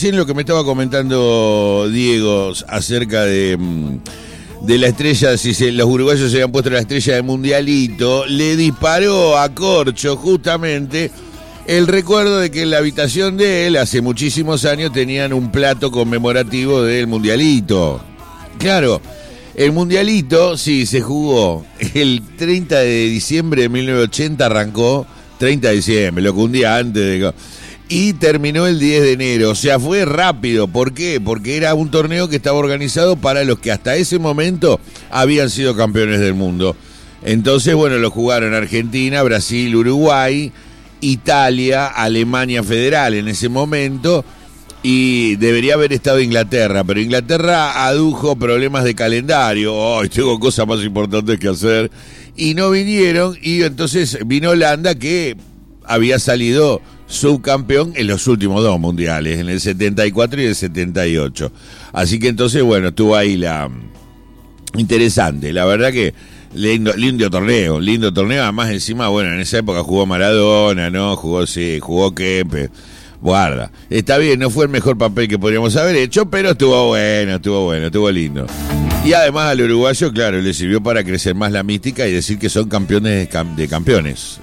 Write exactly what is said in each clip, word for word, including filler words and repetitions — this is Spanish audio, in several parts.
recién lo que me estaba comentando Diego acerca de, de la estrella, si se, los uruguayos se habían puesto la estrella de Mundialito, le disparó a Corcho justamente el recuerdo de que en la habitación de él, hace muchísimos años, tenían un plato conmemorativo del Mundialito. Claro, el Mundialito, sí, se jugó el treinta de diciembre de mil novecientos ochenta, arrancó treinta de diciembre, lo que un día antes de... Y terminó el diez de enero, o sea, fue rápido. ¿Por qué? Porque era un torneo que estaba organizado para los que hasta ese momento habían sido campeones del mundo. Entonces, bueno, lo jugaron Argentina, Brasil, Uruguay, Italia, Alemania Federal en ese momento, y debería haber estado Inglaterra, pero Inglaterra adujo problemas de calendario. Oh, tengo cosas más importantes que hacer, y no vinieron, y entonces vino Holanda, que había salido subcampeón en los últimos dos mundiales, en el setenta y cuatro y el setenta y ocho. Así que entonces, bueno, estuvo ahí la... Interesante, la verdad que lindo, lindo torneo, lindo torneo, además encima, bueno, en esa época jugó Maradona, ¿no? Jugó, sí, jugó Kempe, guarda. Está bien, no fue el mejor papel que podríamos haber hecho, pero estuvo bueno, estuvo bueno, estuvo lindo. Y además al uruguayo, claro, le sirvió para crecer más la mística y decir que son campeones de, cam- de campeones.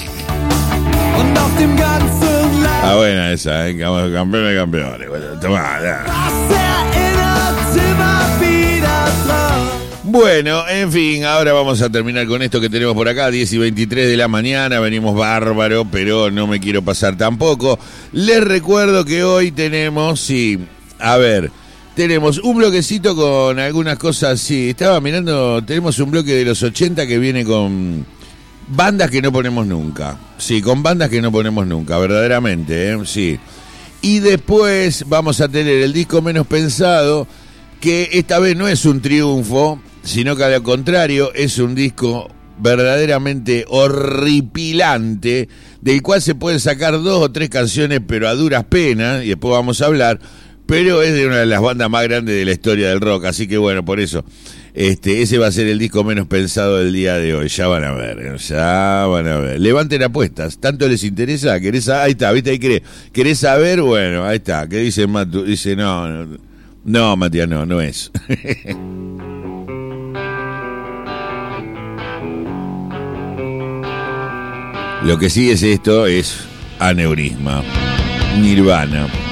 Ah, buena esa, ¿eh? Campeones de campeones. Bueno, tomá, Bueno, en fin, ahora vamos a terminar con esto que tenemos por acá, diez y veintitrés de la mañana, venimos bárbaro, pero no me quiero pasar tampoco. Les recuerdo que hoy tenemos, sí, a ver, tenemos un bloquecito con algunas cosas, sí, estaba mirando, tenemos un bloque de los ochenta que viene con bandas que no ponemos nunca, sí, con bandas que no ponemos nunca, verdaderamente, ¿eh? Sí. Y después vamos a tener el disco menos pensado, que esta vez no es un triunfo, sino que al contrario es un disco verdaderamente horripilante, del cual se pueden sacar dos o tres canciones, pero a duras penas, y después vamos a hablar, pero es de una de las bandas más grandes de la historia del rock, así que bueno, por eso este ese va a ser el disco menos pensado del día de hoy. Ya van a ver, ya van a ver. Levanten apuestas, ¿tanto les interesa? ¿Querés saber? Ahí está, ¿viste? Ahí querés, ¿querés saber? Bueno, ahí está. ¿Qué dice Matu? Dice, no, no, no Matías, no, no es. Lo que sí es esto, es Aneurisma, Nirvana.